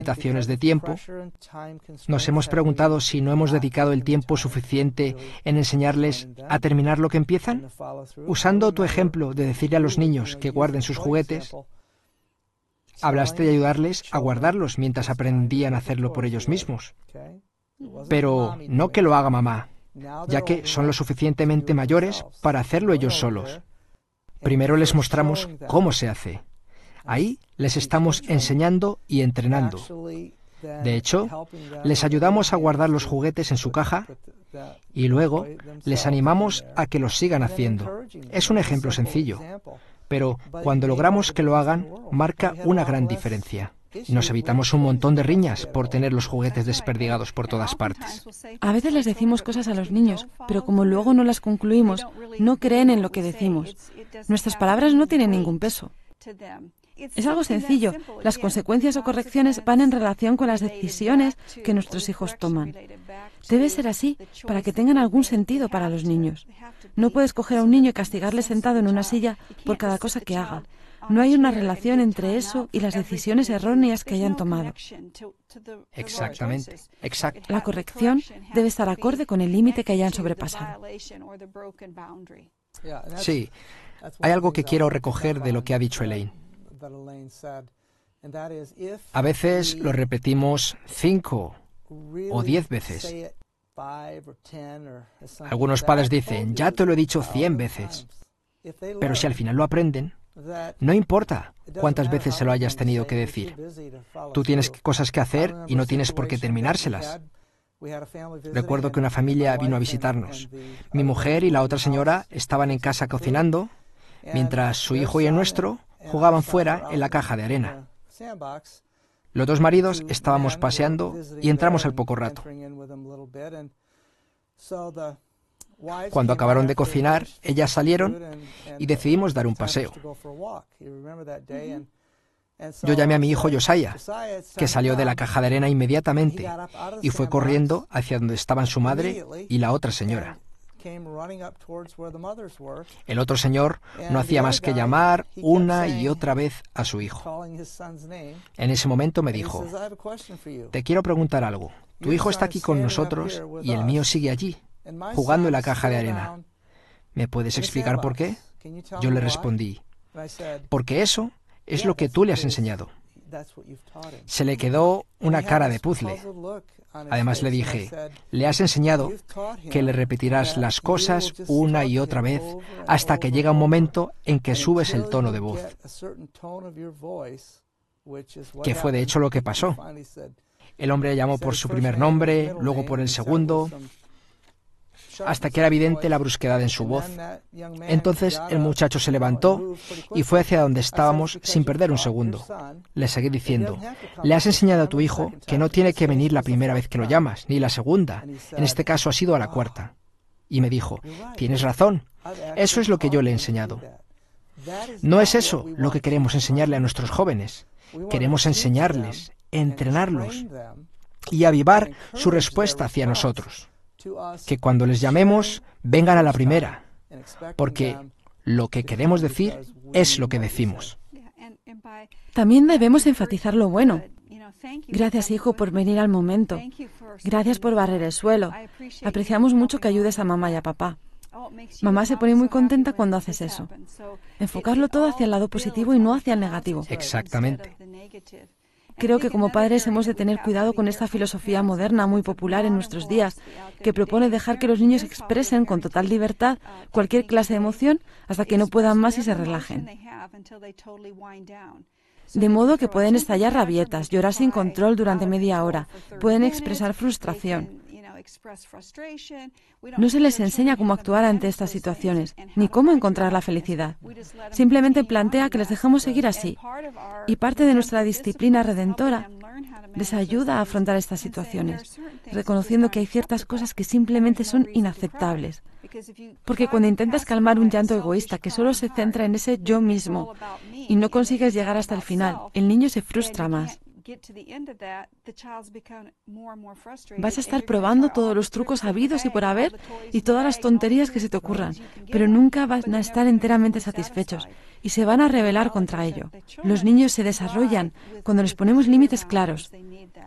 limitaciones de tiempo, nos hemos preguntado si no hemos dedicado el tiempo suficiente en enseñarles a terminar lo que empiezan. Usando tu ejemplo de decirle a los niños que guarden sus juguetes, hablaste de ayudarles a guardarlos mientras aprendían a hacerlo por ellos mismos. Pero no que lo haga mamá, ya que son lo suficientemente mayores para hacerlo ellos solos. Primero les mostramos cómo se hace. Ahí les estamos enseñando y entrenando. De hecho, les ayudamos a guardar los juguetes en su caja y luego les animamos a que los sigan haciendo. Es un ejemplo sencillo, pero cuando logramos que lo hagan, marca una gran diferencia. Nos evitamos un montón de riñas por tener los juguetes desperdigados por todas partes. A veces les decimos cosas a los niños, pero como luego no las concluimos, no creen en lo que decimos. Nuestras palabras no tienen ningún peso. Es algo sencillo. Las consecuencias o correcciones van en relación con las decisiones que nuestros hijos toman. Debe ser así para que tengan algún sentido para los niños. No puedes coger a un niño y castigarle sentado en una silla por cada cosa que haga. No hay una relación entre eso y las decisiones erróneas que hayan tomado. Exactamente, exacto. La corrección debe estar acorde con el límite que hayan sobrepasado. Sí, hay algo que quiero recoger de lo que ha dicho Elaine. A veces lo repetimos 5 o 10 veces. Algunos padres dicen, ya te lo he dicho 100 veces. Pero si al final lo aprenden, no importa cuántas veces se lo hayas tenido que decir. Tú tienes cosas que hacer y no tienes por qué terminárselas. Recuerdo que una familia vino a visitarnos. Mi mujer y la otra señora estaban en casa cocinando, mientras su hijo y el nuestro jugaban fuera en la caja de arena. Los dos maridos estábamos paseando y entramos al poco rato. Cuando acabaron de cocinar, ellas salieron y decidimos dar un paseo. Yo llamé a mi hijo Josiah, que salió de la caja de arena inmediatamente y fue corriendo hacia donde estaban su madre y la otra señora. El otro señor no hacía más que llamar una y otra vez a su hijo. En ese momento me dijo, te quiero preguntar algo. Tu hijo está aquí con nosotros y el mío sigue allí, jugando en la caja de arena. ¿Me puedes explicar por qué? Yo le respondí, porque eso es lo que tú le has enseñado. Se le quedó una cara de puzzle. Además le dije, le has enseñado que le repetirás las cosas una y otra vez hasta que llega un momento en que subes el tono de voz. Que fue de hecho lo que pasó. El hombre llamó por su primer nombre, luego por el segundo, hasta que era evidente la brusquedad en su voz. Entonces el muchacho se levantó y fue hacia donde estábamos sin perder un segundo. Le seguí diciendo, le has enseñado a tu hijo que no tiene que venir la primera vez que lo llamas, ni la segunda. En este caso ha sido a la cuarta. Y me dijo, tienes razón, eso es lo que yo le he enseñado. No es eso lo que queremos enseñarle a nuestros jóvenes. Queremos enseñarles, entrenarlos y avivar su respuesta hacia nosotros. Que cuando les llamemos, vengan a la primera, porque lo que queremos decir es lo que decimos. También debemos enfatizar lo bueno. Gracias, hijo, por venir al momento. Gracias por barrer el suelo. Apreciamos mucho que ayudes a mamá y a papá. Mamá se pone muy contenta cuando haces eso. Enfocarlo todo hacia el lado positivo y no hacia el negativo. Exactamente. Creo que como padres hemos de tener cuidado con esta filosofía moderna muy popular en nuestros días, que propone dejar que los niños expresen con total libertad cualquier clase de emoción hasta que no puedan más y se relajen. De modo que pueden estallar rabietas, llorar sin control durante media hora, pueden expresar frustración. No se les enseña cómo actuar ante estas situaciones, ni cómo encontrar la felicidad. Simplemente plantea que les dejamos seguir así. Y parte de nuestra disciplina redentora les ayuda a afrontar estas situaciones, reconociendo que hay ciertas cosas que simplemente son inaceptables. Porque cuando intentas calmar un llanto egoísta que solo se centra en ese yo mismo y no consigues llegar hasta el final, el niño se frustra más. Vas a estar probando todos los trucos habidos y por haber y todas las tonterías que se te ocurran, pero nunca van a estar enteramente satisfechos y se van a rebelar contra ello. Los niños se desarrollan cuando les ponemos límites claros.